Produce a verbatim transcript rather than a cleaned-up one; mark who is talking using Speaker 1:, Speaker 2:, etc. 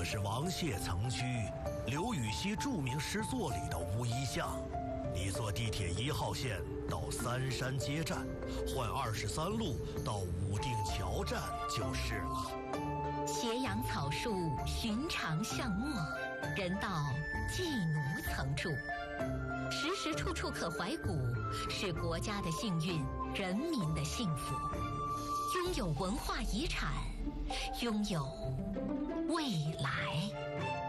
Speaker 1: 是王谢曾居刘禹锡著名诗作里的乌衣巷。你坐地铁一号线到三山街站，换二十三路到武定桥站就是了。
Speaker 2: 斜阳草树，寻常巷陌，人道寄奴曾住。时时处处可怀古，是国家的幸运，人民的幸福。拥有文化遗产，拥有未来。